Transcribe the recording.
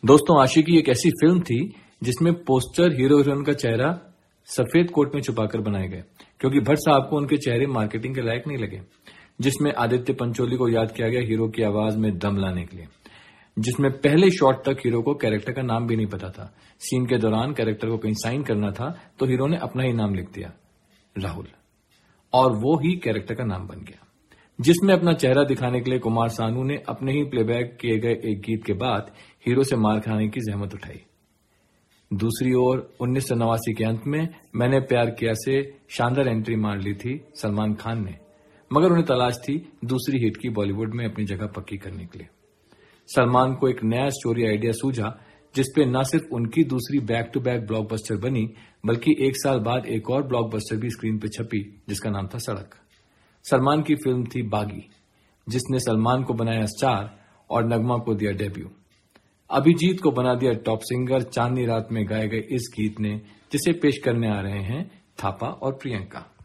दोस्तों, आशिकी एक ऐसी फिल्म थी जिसमें पोस्टर हीरो हीरोइन का चेहरा सफेद कोट में छुपाकर बनाए गए क्योंकि भट्ट साहब को उनके चेहरे मार्केटिंग के लायक नहीं लगे। जिसमें आदित्य पंचोली को याद किया गया हीरो की आवाज में दम लाने के लिए, जिसमें पहले शॉट तक हीरो को कैरेक्टर का नाम भी नहीं पता था। सीन के दौरान कैरेक्टर को कहीं साइन करना था तो हीरो ने अपना ही नाम लिख दिया, राहुल, और वो ही कैरेक्टर का नाम बन गया। जिसमें अपना चेहरा दिखाने के लिए कुमार सानू ने अपने ही प्लेबैक किए गए एक गीत के बाद हीरो से मार खाने की जहमत उठाई। दूसरी ओर 1989 के अंत में मैंने प्यार किया से शानदार एंट्री मार ली थी सलमान खान ने, मगर उन्हें तलाश थी दूसरी हिट की बॉलीवुड में अपनी जगह पक्की करने के लिए। सलमान को एक नया स्टोरी आइडिया सूझा जिसपे न सिर्फ उनकी दूसरी बैक टू बैक ब्लॉकबस्टर बनी बल्कि एक साल बाद एक और ब्लॉकबस्टर भी स्क्रीन पर छपी जिसका नाम था सड़क। सलमान की फिल्म थी बागी, जिसने सलमान को बनाया स्टार और नगमा को दिया डेब्यू। अभिजीत को बना दिया टॉप सिंगर चांदनी रात में गाए गए इस गीत ने, जिसे पेश करने आ रहे हैं थापा और प्रियंका।